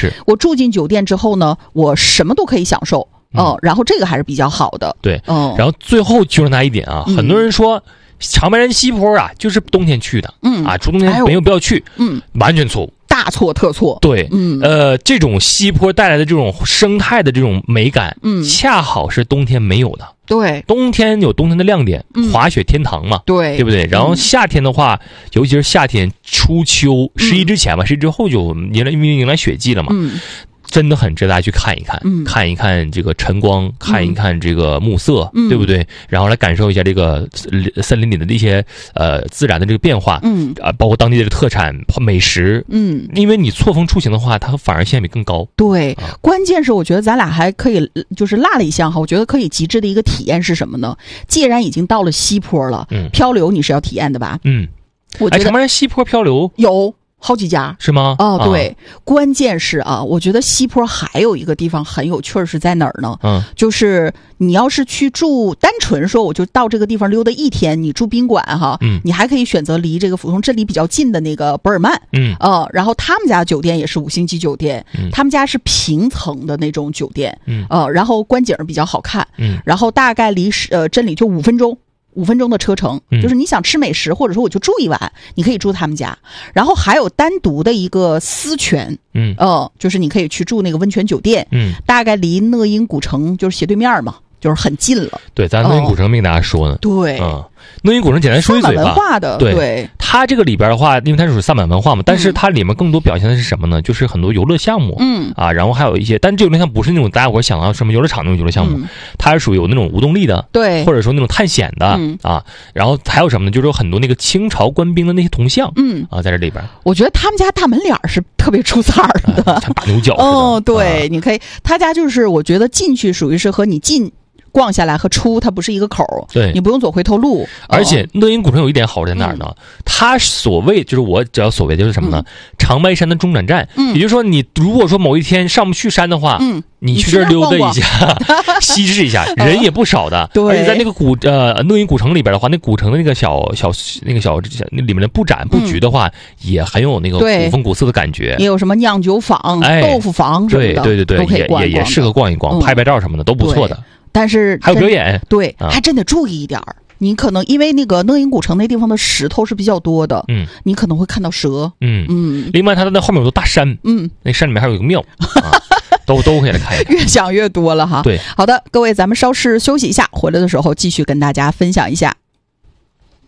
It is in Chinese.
是我住进酒店之后呢，我什么都可以享受。然后这个还是比较好的。 对，然后最后就那一点啊，很多人说长白山西坡啊，就是冬天去的，冬天没有必要去，完全错误， 大错特错。 对，这种西坡带来的这种生态的这种美感，恰好是冬天没有的。 对， 冬天有冬天的亮点，滑雪天堂嘛， 对不对？然后夏天的话，尤其是夏天初秋11之前吧11之后就迎来雪季了嘛。真的很值得大家去看一看，看一看这个晨光，看一看这个暮色，对不对？然后来感受一下这个森林里的一些自然的这个变化，包括当地的特产美食，因为你错峰出行的话，它反而性价比更高。 对，关键是我觉得咱俩还可以就是落了一项哈，我觉得可以极致的一个体验是什么呢？既然已经到了西坡了，漂流你是要体验的吧？我觉得长白山西坡漂流有好几家是吗？ 对，关键是我觉得西坡还有一个地方很有趣是在哪儿呢？就是你要是去住，单纯说我就到这个地方溜达一天，你住宾馆哈，你还可以选择离这个府通镇里比较近的那个博尔曼，然后他们家酒店也是5星级酒店，他们家是平层的那种酒店，然后观景比较好看，然后大概离镇里就5分钟的车程，就是你想吃美食，或者说我就住一晚，你可以住他们家。然后还有单独的一个私泉，就是你可以去住那个温泉酒店，大概离讷因古城就是斜对面嘛，就是很近了。 对，咱讷因古城没跟大家说呢。 对， 讷因古城简单说一嘴吧。 萨满文化的，对，它这个里边的话，因为它是属于萨满文化嘛，但是它里面更多表现的是什么呢？就是很多游乐项目，然后还有一些，但这游乐项目不是那种大家伙想到什么游乐场那种游乐项目，它是属于有那种无动力的， 对， 或者说那种探险的，然后还有什么呢？就是有很多那个清朝官兵的那些铜像，在这里边。 我觉得他们家大门脸是特别出彩的， 像打牛角似的。 对，你可以，他家就是我觉得进去属于是和你进逛下来和出它不是一个口， 对， 你不用走回头路。 而且讷因古城有一点好在哪儿呢？它所谓就是我只要所谓就是什么呢？长白山的中转站，也就是说你如果说某一天上不去山的话，你去这儿溜达一下，稀释一下，人也不少的。 对， 而且在那个讷因古城里边的话，那古城的那个小那里面的布展布局的话，也很有那个古风古色的感觉。 也有什么酿酒坊、豆腐坊什么的， 对， 都可以逛也适合逛一逛，拍照什么的都不错的。 但是还有表演， 对，还真得注意一点儿。你可能因为那个讷因古城那地方的石头是比较多的，你可能会看到蛇， 另外它的那后面有座大山，那山里面还有一个庙，都可以来看一看。 越想越多了哈。 对， 好的，各位，咱们稍事休息一下，回来的时候继续跟大家分享一下。